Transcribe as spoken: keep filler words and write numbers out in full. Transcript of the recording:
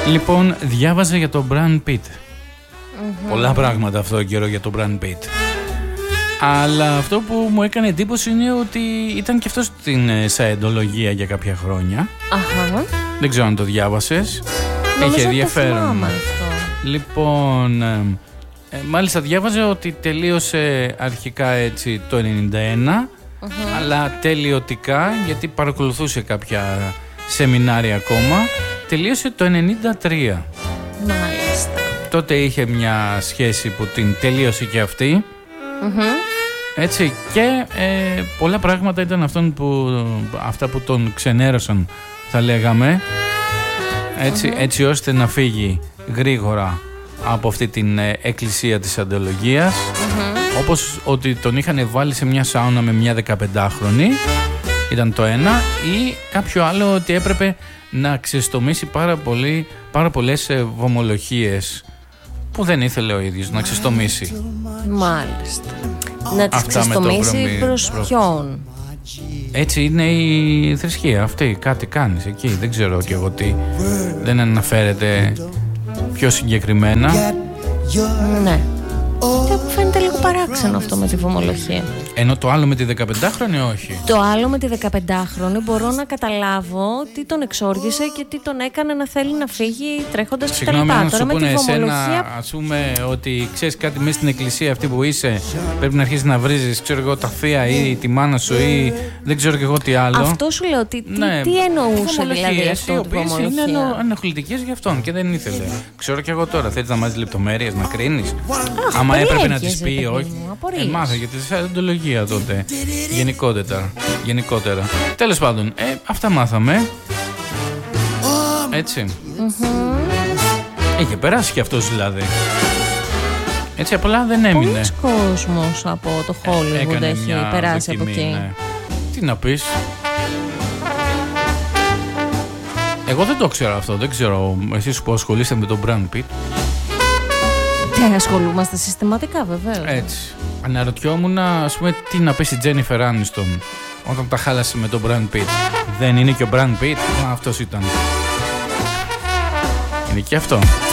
Λοιπόν, διάβαζε για τον Brad Pitt. Mm-hmm. Πολλά πράγματα αυτό τον καιρό για τον Brad Pitt. Αλλά αυτό που μου έκανε εντύπωση είναι ότι ήταν και αυτό στην Σαϊντολογία για κάποια χρόνια. Αχα. Δεν ξέρω αν το διάβασες. Έχει ενδιαφέρον. Λοιπόν, ε, ε, μάλιστα διάβαζε ότι τελείωσε αρχικά έτσι το ενενήντα ένα, uh-huh. αλλά τελειωτικά, γιατί παρακολουθούσε κάποια σεμινάρια ακόμα, τελείωσε το ενενήντα τρία. Μάλιστα. Τότε είχε μια σχέση που την τελείωσε και αυτή. Uh-huh. Έτσι, και ε, πολλά πράγματα ήταν αυτόν που, αυτά που τον ξενέρωσαν, θα λέγαμε, έτσι, uh-huh. έτσι ώστε να φύγει γρήγορα από αυτή την ε, εκκλησία της αντολογίας, uh-huh. όπως ότι τον είχαν βάλει σε μια σάουνα με μια δεκαπεντάχρονη, ήταν το ένα, ή κάποιο άλλο ότι έπρεπε να ξεστομίσει πάρα, πολύ, πάρα πολλές ε, βομολογίες που δεν ήθελε ο ίδιος να ξεστομίσει. Μάλιστα. Να τις ξεστομίσει προς ποιον? Έτσι είναι η θρησκεία αυτή. Κάτι κάνεις εκεί. Δεν ξέρω κι εγώ τι. Δεν αναφέρεται πιο συγκεκριμένα. Ναι. Και μου φαίνεται λίγο παράξενο αυτό με τη βομολογία. Ενώ το άλλο με τη δεκαπεντάχρονη όχι. Το άλλο με τη δεκαπεντάχρονη μπορώ να καταλάβω τι τον εξόργησε και τι τον έκανε να θέλει να φύγει τρέχοντας κτλ. Συγγνώμη, αν σου πούνε εσένα, ας πούμε, ότι ξέρεις κάτι μέσα στην εκκλησία αυτή που είσαι, πρέπει να αρχίσεις να βρίζεις, ξέρω εγώ, τα θεία ή τη μάνα σου ή δεν ξέρω και εγώ τι άλλο. Αυτό σου λέω, τι, ναι, τι εννοούσε δηλαδή αυτό το βομολογία? Είναι ενοχλητικές για αυτόν και δεν ήθελε. Ξέρω και εγώ τώρα, θέλεις να μάθεις λεπτομέρειες, να κρίνεις? Άμα έπρεπε να τις πει, όχι. Ε, μάθε γιατί τη αντολογία τότε. Γενικότερα. Γενικότερα. Τέλος πάντων, ε, αυτά μάθαμε. Έτσι. Mm-hmm. Είχε περάσει και αυτός δηλαδή. Έτσι, απλά δεν έμεινε. Πολλοί κόσμος από το Hollywood ε, έχει περάσει δοκιμή, από εκεί. Ναι. Τι να πεις? Εγώ δεν το ξέρω αυτό. Δεν ξέρω εσείς που ασχολείστε με τον Brad Pitt. Και ασχολούμαστε συστηματικά βεβαίως. Έτσι. Αναρωτιόμουν, ας πούμε, τι να πει η Jennifer Aniston όταν τα χάλασε με τον Brad Pitt. Δεν είναι και ο Brad Pitt? Μα αυτός ήταν. Είναι και αυτό.